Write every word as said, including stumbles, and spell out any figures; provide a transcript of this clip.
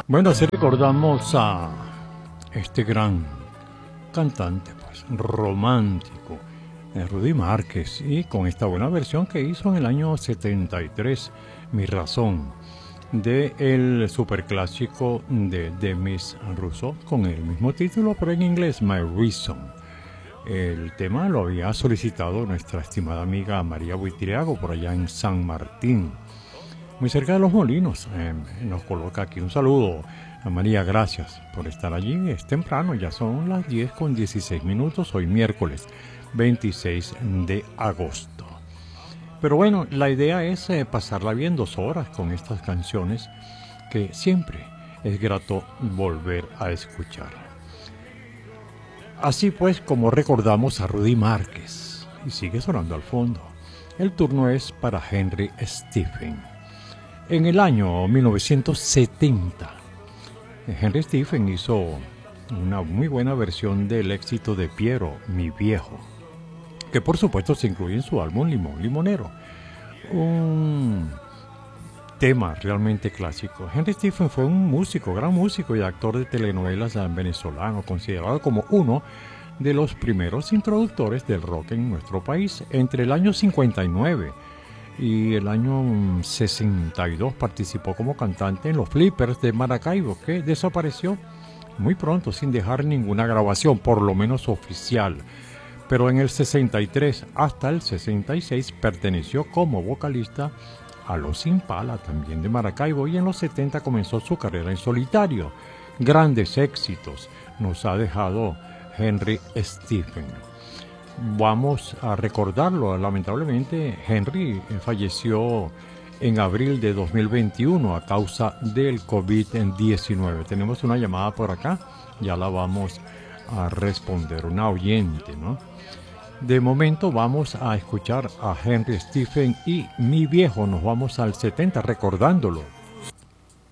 Bueno, así recordamos a este gran cantante, pues, romántico, eh, Rudy Márquez, y con esta buena versión que hizo en el año setenta y tres, Mi Razón, de el superclásico de Demis Rousseau, con el mismo título, pero en inglés, My Reason. El tema lo había solicitado nuestra estimada amiga María Buitriago, por allá en San Martín, muy cerca de Los Molinos. Eh, nos coloca aquí un saludo a María, gracias por estar allí. Es temprano, ya son las diez con dieciséis minutos, hoy miércoles veintiséis de agosto. Pero bueno, la idea es eh, pasarla bien dos horas con estas canciones que siempre es grato volver a escuchar. Así pues, como recordamos a Rudy Márquez, y sigue sonando al fondo, el turno es para Henry Stephen. En el año mil novecientos setenta, Henry Stephen hizo una muy buena versión del éxito de Piero, Mi Viejo, que por supuesto se incluye en su álbum Limón Limonero, un tema realmente clásico. Henry Stephen fue un músico, gran músico y actor de telenovelas venezolano, considerado como uno de los primeros introductores del rock en nuestro país. Entre el año cincuenta y nueve y el año sesenta y dos participó como cantante en los Flippers de Maracaibo, que desapareció muy pronto sin dejar ninguna grabación, por lo menos oficial. Pero en el sesenta y tres hasta el sesenta y seis perteneció como vocalista a Los Impala, también de Maracaibo, y en los setenta comenzó su carrera en solitario. Grandes éxitos nos ha dejado Henry Stephen. Vamos a recordarlo. Lamentablemente, Henry falleció en abril de dos mil veintiuno a causa del COVID diecinueve. Tenemos una llamada por acá, ya la vamos a responder, una oyente, ¿no? De momento vamos a escuchar a Henry Stephen y Mi Viejo. Nos vamos al setenta recordándolo.